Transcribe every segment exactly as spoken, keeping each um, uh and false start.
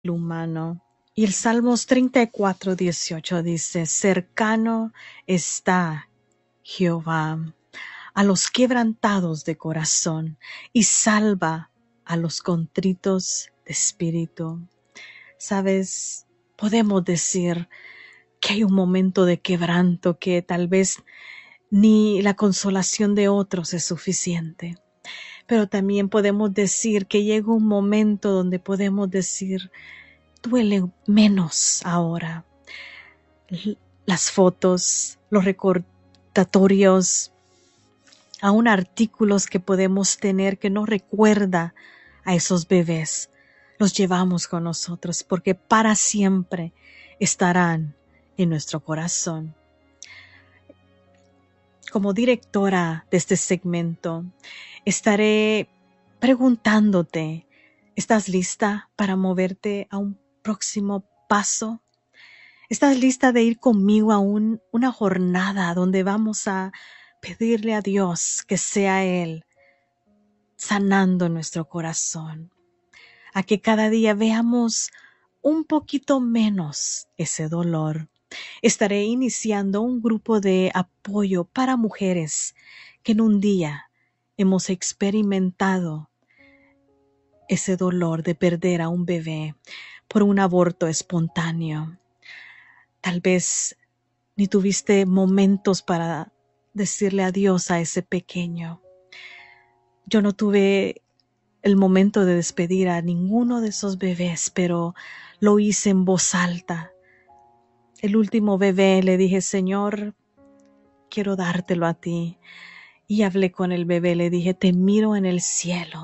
humano. Y el Salmos treinta y cuatro, dieciocho dice, cercano está Jehová a los quebrantados de corazón y salva a los contritos de espíritu. Sabes, podemos decir que hay un momento de quebranto que tal vez ni la consolación de otros es suficiente. Pero también podemos decir que llega un momento donde podemos decir, duele menos ahora. Las fotos, los recordatorios, aún artículos que podemos tener que nos recuerda a esos bebés, los llevamos con nosotros porque para siempre estarán en nuestro corazón. Como directora de este segmento, estaré preguntándote, ¿estás lista para moverte a un próximo paso? ¿Estás lista de ir conmigo a un, una jornada donde vamos a pedirle a Dios que sea Él sanando nuestro corazón? A que cada día veamos un poquito menos ese dolor. Estaré iniciando un grupo de apoyo para mujeres que en un día hemos experimentado ese dolor de perder a un bebé por un aborto espontáneo. Tal vez ni tuviste momentos para decirle adiós a ese pequeño. Yo no tuve el momento de despedir a ninguno de esos bebés, pero lo hice en voz alta. El último bebé le dije, Señor, quiero dártelo a ti. Y hablé con el bebé, le dije, te miro en el cielo.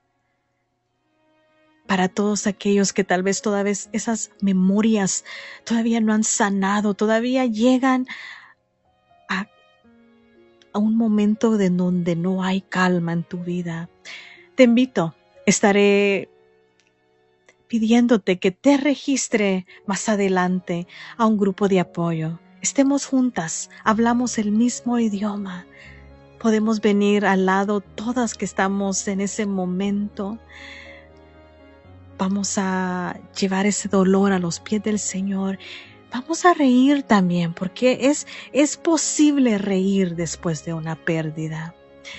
Para todos aquellos que tal vez todavía esas memorias todavía no han sanado, todavía llegan a, a un momento de donde no hay calma en tu vida. Te invito, estaré pidiéndote que te registre más adelante a un grupo de apoyo. Estemos juntas, hablamos el mismo idioma. Podemos venir al lado todas que estamos en ese momento. Vamos a llevar ese dolor a los pies del Señor. Vamos a reír también, porque es, es posible reír después de una pérdida.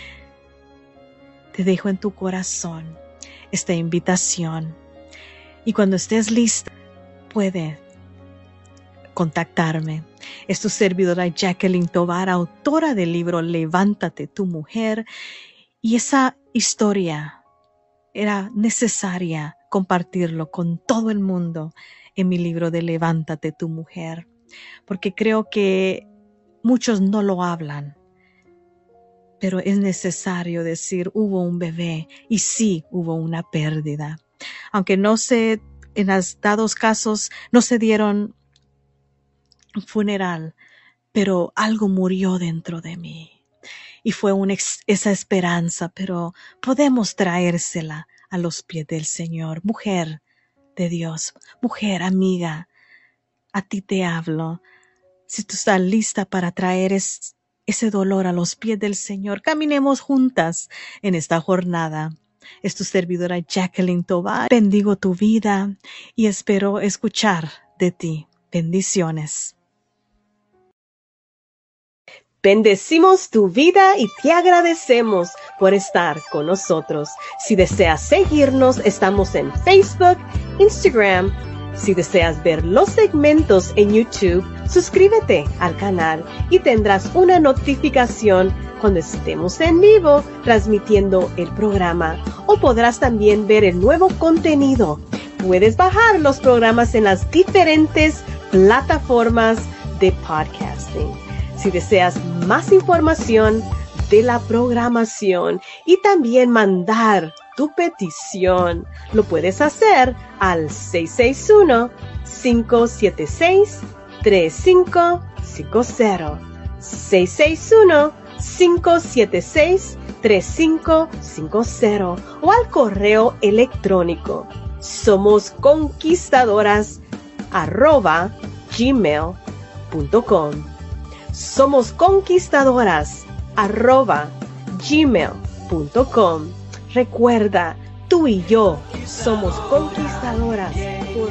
Te dejo en tu corazón esta invitación. Y cuando estés lista, puedes contactarme. Es tu servidora Jacqueline Tovar, autora del libro Levántate tu mujer. Y esa historia era necesaria compartirlo con todo el mundo en mi libro de Levántate tu mujer. Porque creo que muchos no lo hablan. Pero es necesario decir, hubo un bebé y sí hubo una pérdida. Aunque no se, en los dados casos, no se dieron un funeral, pero algo murió dentro de mí. Y fue una, esa esperanza, pero podemos traérsela a los pies del Señor. Mujer de Dios, mujer amiga, a ti te hablo. Si tú estás lista para traer es, ese dolor a los pies del Señor, caminemos juntas en esta jornada. Es tu servidora Jacqueline Tovar. Bendigo tu vida y espero escuchar de ti. Bendiciones. Bendecimos tu vida y te agradecemos por estar con nosotros. Si deseas seguirnos, estamos en Facebook, Instagram. Si deseas ver los segmentos en YouTube, suscríbete al canal y tendrás una notificación cuando estemos en vivo transmitiendo el programa. O podrás también ver el nuevo contenido. Puedes bajar los programas en las diferentes plataformas de podcasting. Si deseas más información de la programación y también mandar tu petición, lo puedes hacer al seis seis uno, cinco siete seis, tres cinco cinco cero. seis seis uno, cinco siete seis, tres cinco cinco cero o al correo electrónico somos conquistadoras arroba gmail punto com. Somos conquistadoras arroba gmail punto com. Recuerda, tú y yo somos conquistadoras.